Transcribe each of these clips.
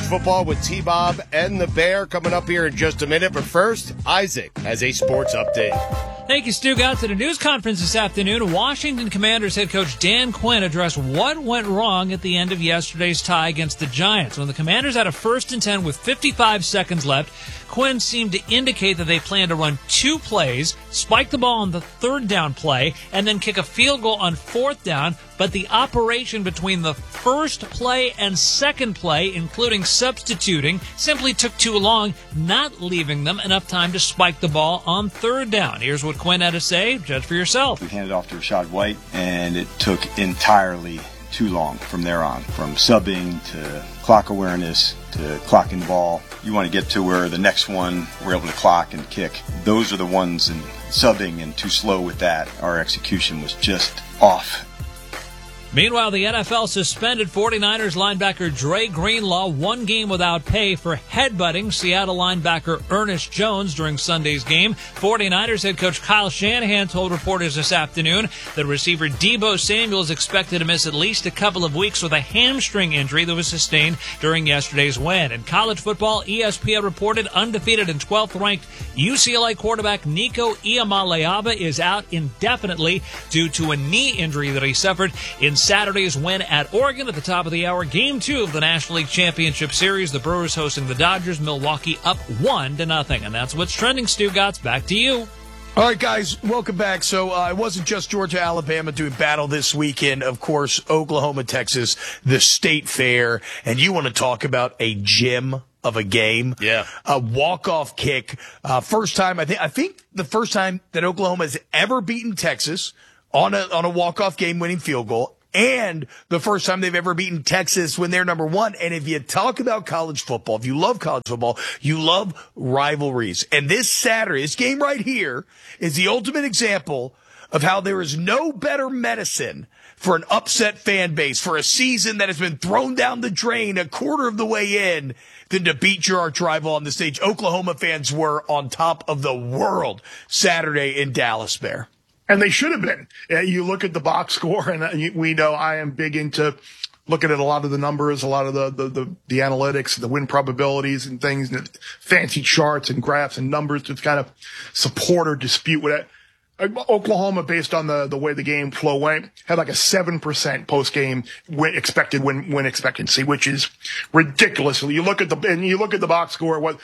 football with T-Bob and the Bear coming up here in just a minute. But first, Isaac has a sports update. Thank you, Stu. Got to the news conference this afternoon. Washington Commanders head coach Dan Quinn addressed what went wrong at the end of yesterday's tie against the Giants. When the Commanders had a 1st and 10 with 55 seconds left, Quinn seemed to indicate that they planned to run 2 plays, spike the ball on the 3rd down play, and then kick a field goal on 4th down. But the operation between the first play and second play, including substituting, simply took too long, not leaving them enough time to spike the ball on 3rd down. Here's what Quinn had to say. Judge for yourself. We handed off to Rachaad White, and it took entirely too long from there on. From subbing to clock awareness to clocking the ball. You want to get to where the next one we're able to clock and kick. Those are the ones, and subbing and too slow with that. Our execution was just off. Meanwhile, the NFL suspended 49ers linebacker Dre Greenlaw 1 game without pay for headbutting Seattle linebacker Ernest Jones during Sunday's game. 49ers head coach Kyle Shanahan told reporters this afternoon that receiver Deebo Samuel is expected to miss at least a couple of weeks with a hamstring injury that was sustained during yesterday's win. In college football, ESPN reported undefeated and 12th-ranked UCLA quarterback Nico Iamaleava is out indefinitely due to a knee injury that he suffered in Saturday's win at Oregon. At the top of the hour, Game 2 of the National League Championship Series. The Brewers hosting the Dodgers. Milwaukee up 1-0. And that's what's trending, Stu Gotts. Back to you. All right, guys, welcome back. So it wasn't just Georgia, Alabama doing battle this weekend. Of course, Oklahoma, Texas, the State Fair. And you want to talk about a gem of a game. Yeah. A walk-off kick. First time, I think the first time that Oklahoma has ever beaten Texas on a walk-off game-winning field goal. And the first time they've ever beaten Texas when they're number 1. And if you talk about college football, if you love college football, you love rivalries. And this Saturday, this game right here is the ultimate example of how there is no better medicine for an upset fan base, for a season that has been thrown down the drain a quarter of the way in, than to beat your arch rival on the stage. Oklahoma fans were on top of the world Saturday in Dallas, Bear. And they should have been. You look at the box score, and we know I am big into looking at a lot of the numbers, a lot of the analytics, the win probabilities and things, and fancy charts and graphs and numbers to kind of support or dispute with it. Oklahoma, based on the way the game flow went, had like a 7% post-game expected win expectancy, which is ridiculous. You look at the box score, what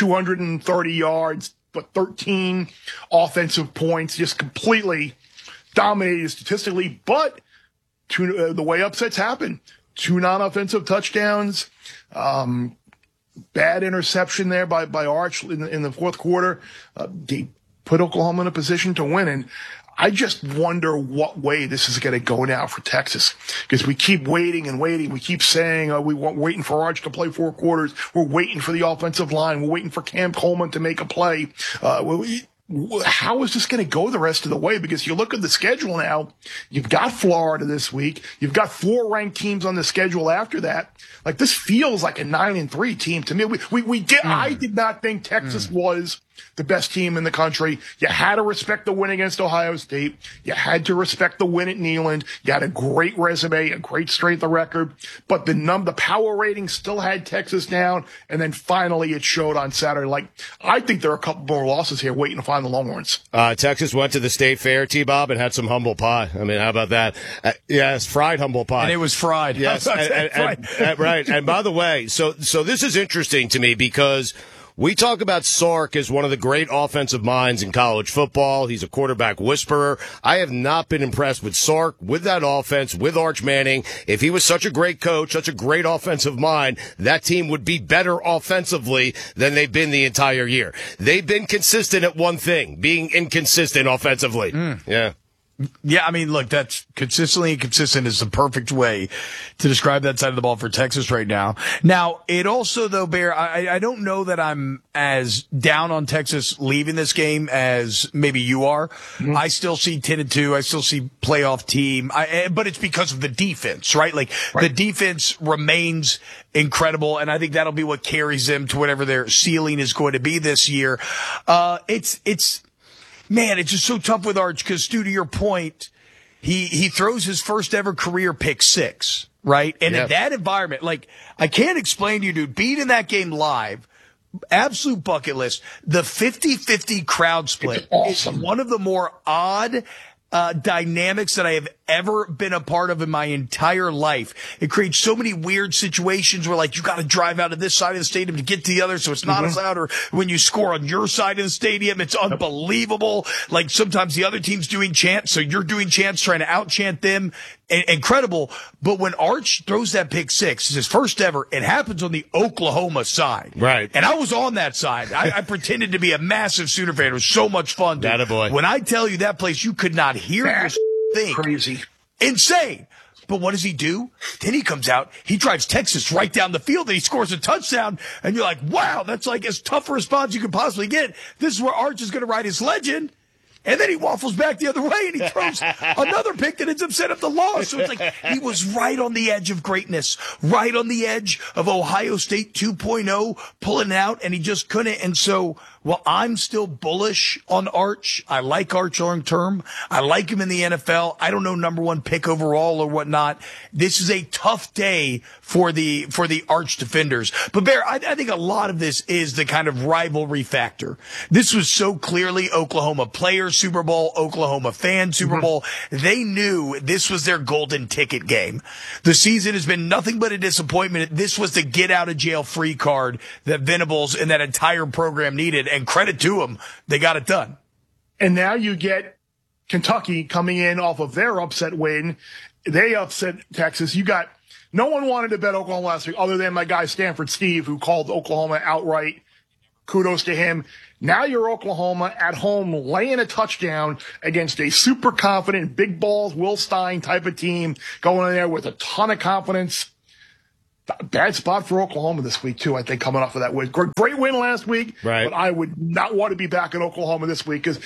230 yards, but 13 offensive points, just completely dominated statistically. But the way upsets happen, 2 non-offensive touchdowns, bad interception there by Arch in the fourth quarter. They put Oklahoma in a position to win. And I just wonder what way this is going to go now for Texas, because we keep waiting and waiting. We keep saying we're waiting for Arch to play 4 quarters. We're waiting for the offensive line. We're waiting for Cam Coleman to make a play. How is this going to go the rest of the way? Because you look at the schedule now, you've got Florida this week. You've got 4 ranked teams on the schedule after that. Like, this feels like a 9-3 team to me. I did not think Texas was the best team in the country. You had to respect the win against Ohio State. You had to respect the win at Neyland. You had a great resume, a great strength of record, but the power rating still had Texas down. And then finally it showed on Saturday. Like, I think there are a couple more losses here waiting to find the Longhorns. Texas went to the State Fair, T-Bob, and had some humble pie. I mean, how about that? Yes, fried humble pie. And it was fried. Yes, right. And by the way, so this is interesting to me because we talk about Sark as one of the great offensive minds in college football. He's a quarterback whisperer. I have not been impressed with Sark, with that offense, with Arch Manning. If he was such a great coach, such a great offensive mind, that team would be better offensively than they've been the entire year. They've been consistent at one thing, being inconsistent offensively. Yeah. Yeah, I mean, look, that's consistently inconsistent is the perfect way to describe that side of the ball for Texas right now. Now, it also, though, Bear, I don't know that I'm as down on Texas leaving this game as maybe you are. Mm-hmm. I still see 10-2. I still see playoff team. But it's because of the defense, right? Like, the defense remains incredible, and I think that'll be what carries them to whatever their ceiling is going to be this year. Man, it's just so tough with Arch because, Stu, to your point, he throws his first ever career pick 6, right? And Yep. in that environment, like, I can't explain to you, dude, being in that game live, absolute bucket list. The 50-50 crowd split It's awesome. is one of the more odd dynamics that I have ever been a part of in my entire life. It creates so many weird situations where, like, you got to drive out of this side of the stadium to get to the other, so it's not as loud. Or when you score on your side of the stadium, it's unbelievable. Like, sometimes the other team's doing chants, so you're doing chants, trying to out-chant them. Incredible. But when Arch throws that pick six, it's his first ever, it happens on the Oklahoma side. Right. And I was on that side. I pretended to be a massive Sooner fan. It was so much fun, dude. Attaboy. When I tell you that place, you could not hear That's your thing. crazy. Insane. But what does he do? Then he comes out, he drives Texas right down the field, and he scores a touchdown, and you're like, wow, that's like as tough a response you could possibly get. This is where Arch is going to write his legend. And then he waffles back the other way and he throws another pick that ends up setting up the loss. So it's like he was right on the edge of greatness, right on the edge of Ohio State 2.0, pulling it out, and he just couldn't. And so, while I'm still bullish on Arch, I like Arch long term. I like him in the NFL. I don't know number one pick overall or whatnot. This is a tough day for the Arch defenders. But Bear, I think a lot of this is the kind of rivalry factor. This was so clearly Oklahoma players Super Bowl, Oklahoma fan Super Bowl. They knew this was their golden ticket game. The season has been nothing but a disappointment. This was the get out of jail free card that Venables and that entire program needed. And credit to them, they got it done. And now you get Kentucky coming in off of their upset win. They upset Texas. No one wanted to bet Oklahoma last week other than my guy Stanford Steve, who called Oklahoma outright. Kudos to him. Now you're Oklahoma at home laying a touchdown against a super confident, big balls, Will Stein type of team, going in there with a ton of confidence. Bad spot for Oklahoma this week, too, I think, coming off of that win. Great win last week, right. But I would not want to be back in Oklahoma this week because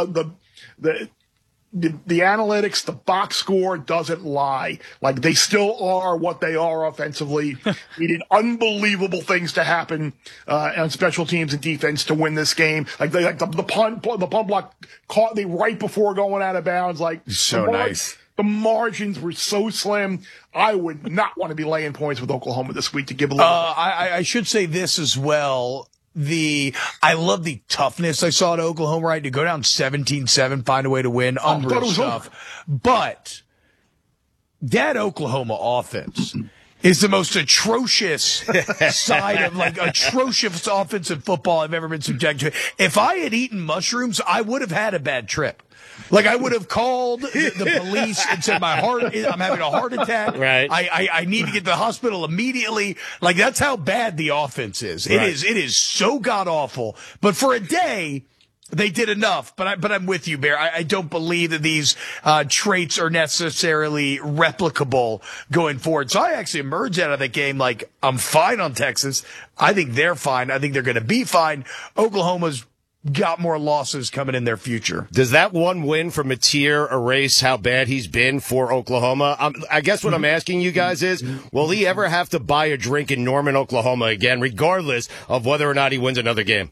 the analytics, the box score doesn't lie. Like, they still are what they are offensively. We did unbelievable things to happen on special teams and defense to win this game. The punt block caught me right before going out of bounds. Like, so nice. The margins were so slim. I would not want to be laying points with Oklahoma this week to give a little. I should say this as well. I love the toughness I saw at Oklahoma, right? To go down 17-7, find a way to win, unreal stuff. But that Oklahoma offense is the most atrocious side of, like, atrocious offensive football I've ever been subjected to. If I had eaten mushrooms, I would have had a bad trip. Like, I would have called the police and said, I'm having a heart attack. Right. I need to get to the hospital immediately. Like, that's how bad the offense is. Right. It is so god awful. But for a day, they did enough. But I'm with you, Bear. I don't believe that these traits are necessarily replicable going forward. So I actually emerged out of the game like, I'm fine on Texas. I think they're fine. I think they're going to be fine. Oklahoma's got more losses coming in their future. Does that one win for Mateer erase how bad he's been for Oklahoma? I guess what I'm asking you guys is, will he ever have to buy a drink in Norman, Oklahoma again, regardless of whether or not he wins another game?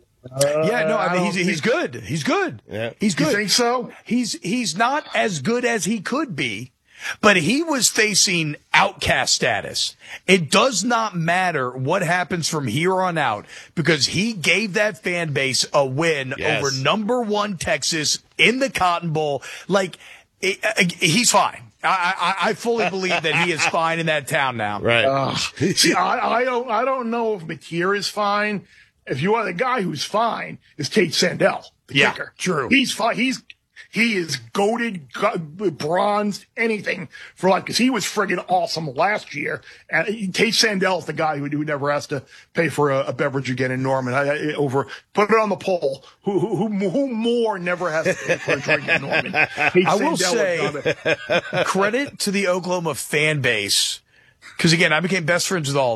I mean, he's good. He's good. Yeah. He's good. You think so? He's not as good as he could be, but he was facing outcast status. It does not matter what happens from here on out because he gave that fan base a win over number one Texas in the Cotton Bowl. Like, he's fine. I fully believe that he is fine in that town now. Right. See, I don't know if Mateer is fine. If you want the guy who's fine is Tate Sandell, the kicker. True. He's fine. He is goated, bronzed, anything for like, because he was friggin' awesome last year. And Tate Sandell's the guy who never has to pay for a beverage again in Norman. Put it on the poll. Who more never has to pay for a drink in Norman? I will say, credit to the Oklahoma fan base. Because again, I became best friends with all of them.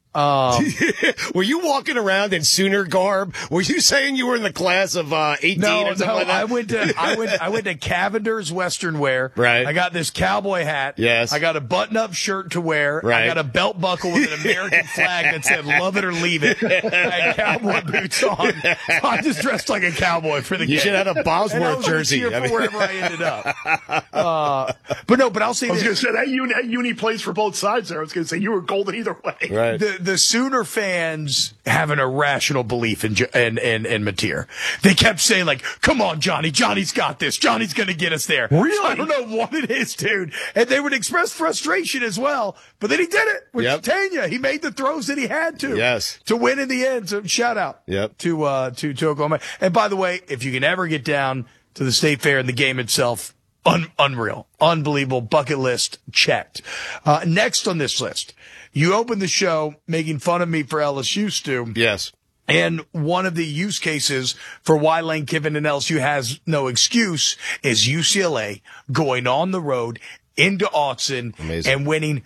Were you walking around in Sooner garb? Were you saying you were in the class of 18 or something like that? I went to Cavender's Western Wear. Right. I got this cowboy hat. Yes. I got a button-up shirt to wear. Right. I got a belt buckle with an American flag that said "Love it or leave it." I had cowboy boots on. So I just dressed like a cowboy for the game. You should have had a Bosworth jersey. Cheer for wherever I ended up. But I'll say I was this. going to say that uni plays for both sides there. I was going to say you were golden either way. Right. The Sooner fans have an irrational belief in Mateer. They kept saying, like, come on, Johnny. Johnny's got this. Johnny's going to get us there. Really? So I don't know what it is, dude. And they would express frustration as well. But then he did it with Tanya. He made the throws that he had to. Yes. To win in the end. So shout out to Oklahoma. And by the way, if you can ever get down to the State Fair and the game itself, unreal. Unbelievable. Bucket list checked. Next on this list. You opened the show making fun of me for LSU, Stu. Yes. And one of the use cases for why Lane Kiffin and LSU has no excuse is UCLA going on the road into Autzen and winning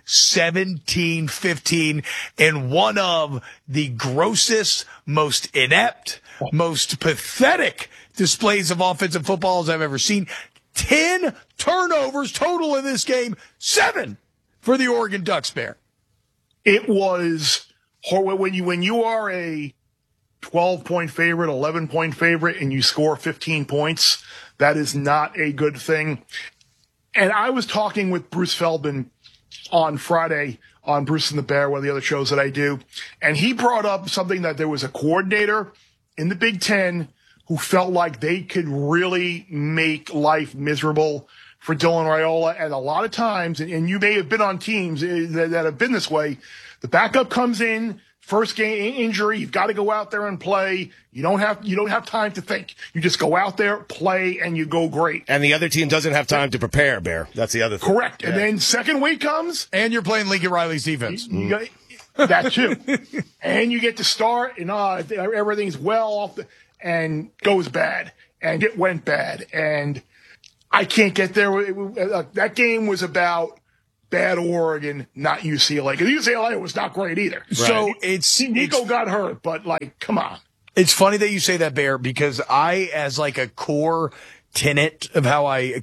17-15 in one of the grossest, most inept, most pathetic displays of offensive football as I've ever seen. 10 turnovers total in this game, 7 for the Oregon Ducks, Bear. It was when you are a 12-point favorite, 11-point favorite, and you score 15 points, that is not a good thing. And I was talking with Bruce Feldman on Friday on Bruce and the Bear, one of the other shows that I do, and he brought up something that there was a coordinator in the Big Ten who felt like they could really make life miserable for Dylan Raiola. And a lot of times, and you may have been on teams that have been this way, the backup comes in, first game injury, you've got to go out there and play. You don't have time to think. You just go out there, play, and you go great. And the other team doesn't have time to prepare, Bear. That's the other thing. Correct. Yeah. And then second week comes. And you're playing Lincoln Riley's defense. That too. And you get to start, and everything's well off and goes bad. And it went bad. And I can't get there. That game was about bad Oregon, not UCLA. Because UCLA was not great either. Right. So Nico got hurt, but come on. It's funny that you say that, Bear, because I, as like a core tenet of how I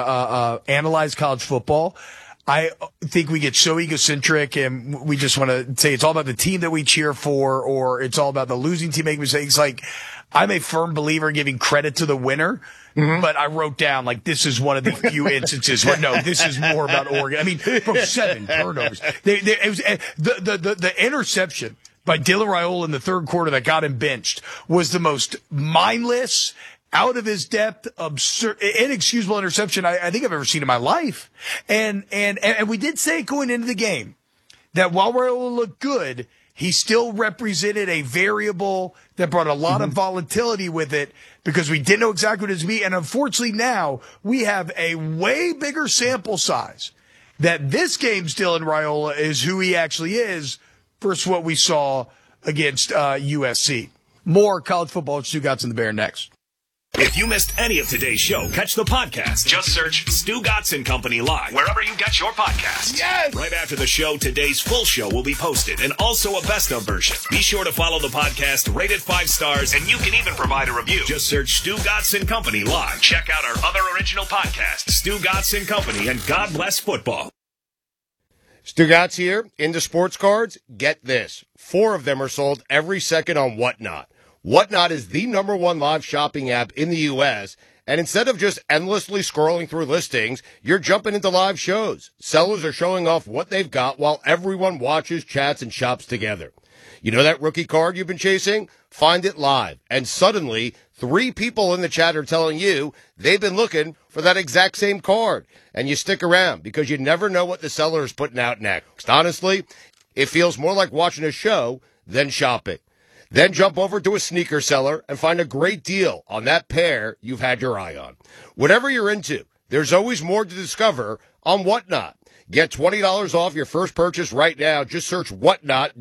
analyze college football, I think we get so egocentric and we just want to say it's all about the team that we cheer for, or it's all about the losing team making mistakes. Like, I'm a firm believer in giving credit to the winner. Mm-hmm. But I wrote down, this is one of the few instances where, no, this is more about Oregon. I mean, from 7 turnovers. It was the interception by Dylan Raiola in the third quarter that got him benched was the most mindless, out of his depth, absurd, inexcusable interception I think I've ever seen in my life. And we did say going into the game that while Raiola looked good, he still represented a variable that brought a lot of volatility with it because we didn't know exactly what it was going to be. And unfortunately now we have a way bigger sample size that this game's Dylan Raiola is who he actually is versus what we saw against USC. More college football with Stu Gotts and the Bear next. If you missed any of today's show, catch the podcast. Just search Stu Gotts and Company Live wherever you get your podcasts. Yes! Right after the show, today's full show will be posted and also a best of version. Be sure to follow the podcast, rate it 5 stars, and you can even provide a review. Just search Stu Gotts and Company Live. Check out our other original podcasts, Stu Gotts and Company and God Bless Football. Stu Gotts here. Into sports cards? Get this. 4 of them are sold every second on Whatnot. Whatnot is the #1 live shopping app in the U.S., and instead of just endlessly scrolling through listings, you're jumping into live shows. Sellers are showing off what they've got while everyone watches, chats, and shops together. You know that rookie card you've been chasing? Find it live, and suddenly 3 people in the chat are telling you they've been looking for that exact same card. And you stick around because you never know what the seller is putting out next. Honestly, it feels more like watching a show than shopping. Then jump over to a sneaker seller and find a great deal on that pair you've had your eye on. Whatever you're into, there's always more to discover on Whatnot. Get $20 off your first purchase right now. Just search Whatnot,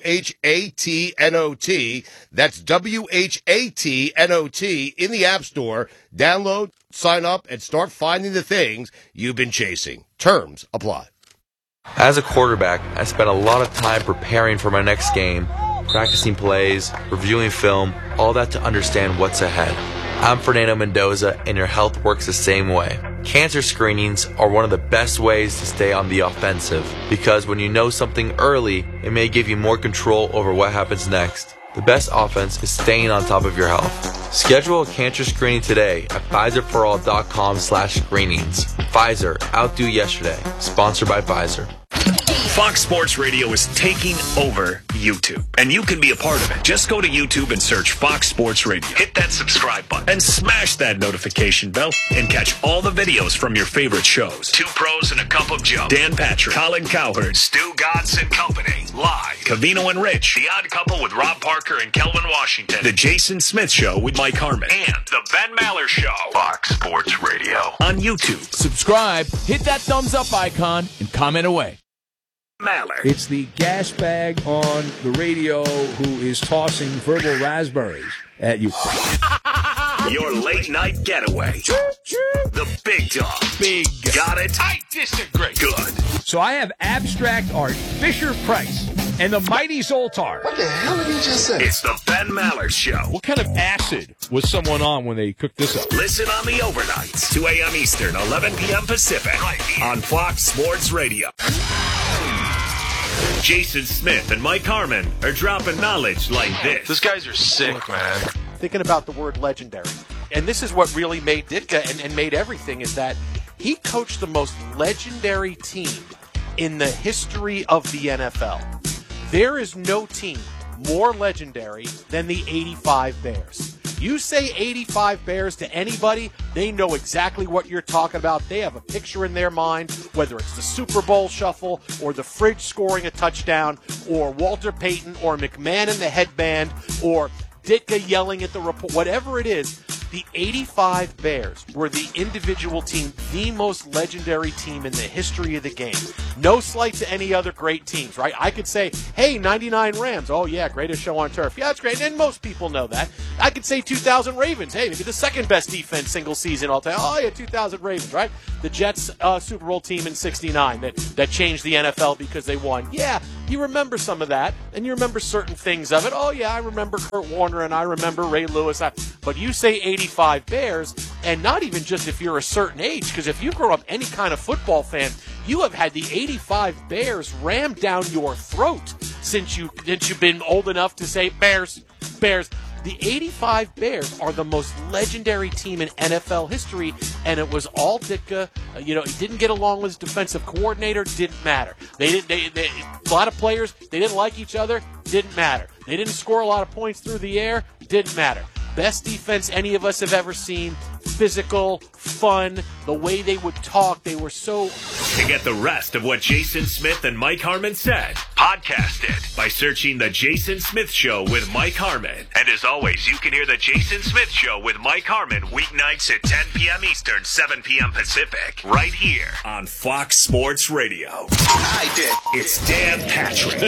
WHATNOT. That's WHATNOT in the App Store. Download, sign up, and start finding the things you've been chasing. Terms apply. As a quarterback, I spent a lot of time preparing for my next game, practicing plays, reviewing film, all that to understand what's ahead. I'm Fernando Mendoza, and your health works the same way. Cancer screenings are one of the best ways to stay on the offensive, because when you know something early, it may give you more control over what happens next. The best offense is staying on top of your health. Schedule a cancer screening today at PfizerForAll.com/screenings. Pfizer, outdo yesterday. Sponsored by Pfizer. Fox Sports Radio is taking over YouTube, and you can be a part of it. Just go to YouTube and search Fox Sports Radio. Hit that subscribe button and smash that notification bell and catch all the videos from your favorite shows. Two Pros and a Cup of Joe, Dan Patrick, Colin Cowherd, Stu Godson Company, Live, Covino and Rich, The Odd Couple with Rob Parker and Kelvin Washington, The Jason Smith Show with Mike Harmon, and The Ben Maller Show. Fox Sports Radio on YouTube. Subscribe, hit that thumbs up icon, and comment away. Maller. It's the gas bag on the radio who is tossing verbal raspberries at you. Your late night getaway. The big dog. Big. Got it? I disagree. Good. So I have abstract art, Fisher-Price, and the mighty Zoltar. What the hell did he just say? It's the Ben Maller Show. What kind of acid was someone on when they cooked this up? Listen on the overnights, 2 a.m. Eastern, 11 p.m. Pacific, right here on Fox Sports Radio. Jason Smith and Mike Harmon are dropping knowledge like this. Those guys are sick, man. Thinking about the word legendary. And this is what really made Ditka and made everything, is that he coached the most legendary team in the history of the NFL. There is no team more legendary than the 85 Bears. You say 85 Bears to anybody, they know exactly what you're talking about. They have a picture in their mind, whether it's the Super Bowl shuffle or the fridge scoring a touchdown or Walter Payton or McMahon in the headband or Ditka yelling at the report, whatever it is. The 85 Bears were the individual team, the most legendary team in the history of the game. No slight to any other great teams, right? I could say, hey, 99 Rams. Oh, yeah, greatest show on turf. Yeah, that's great. And most people know that. I could say 2000 Ravens. Hey, maybe the second best defense single season all time. Oh, yeah, 2000 Ravens, right? The Jets Super Bowl team in 69 that changed the NFL because they won. Yeah, you remember some of that, and you remember certain things of it. Oh, yeah, I remember Kurt Warner, and I remember Ray Lewis. But you say 85 Bears, and not even just if you're a certain age, because if you grow up any kind of football fan, you have had the 85 Bears rammed down your throat since you've been old enough to say Bears, Bears. The 85 Bears are the most legendary team in NFL history, and it was all Ditka. He didn't get along with his defensive coordinator. Didn't matter. A lot of players, they didn't like each other. Didn't matter. They didn't score a lot of points through the air. Didn't matter. Best defense any of us have ever seen. Physical, fun, the way they would talk, they were so... To get the rest of what Jason Smith and Mike Harmon said, podcast it by searching The Jason Smith Show with Mike Harmon. And as always, you can hear The Jason Smith Show with Mike Harmon weeknights at 10 p.m. Eastern, 7 p.m. Pacific, right here on Fox Sports Radio. I did. It's Dan Patrick.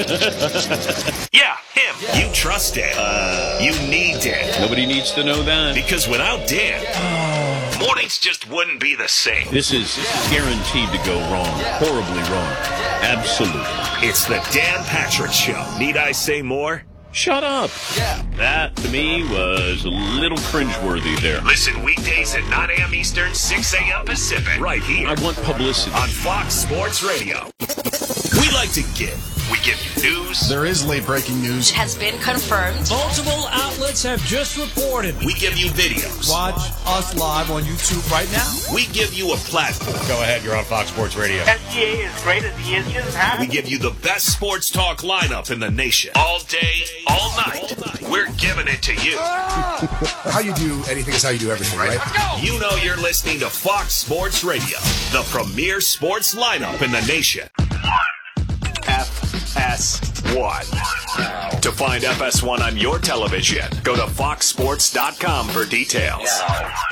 Yeah, him. Yeah. You trust Dan. You need Dan. Nobody needs to know that. Because without Dan, mornings just wouldn't be the same. This is guaranteed to go wrong. Horribly wrong. Absolutely. It's the Dan Patrick Show. Need I say more? Shut up. Yeah. That, to me, was a little cringeworthy there. Listen weekdays at 9 a.m. Eastern, 6 a.m. Pacific. Right here. I want publicity. On Fox Sports Radio. We like to give. We give you news. There is late breaking news. It has been confirmed. Multiple outlets have just reported. We give you videos. Watch us live on YouTube right now. We give you a platform. Go ahead, you're on Fox Sports Radio. SGA is great as he is. He doesn't have We give you the best sports talk lineup in the nation. All day, all night. We're giving it to you. How you do anything is how you do everything, right? Let's go. You know you're listening to Fox Sports Radio, the premier sports lineup in the nation. FS1. To find FS1 on your television, go to foxsports.com for details.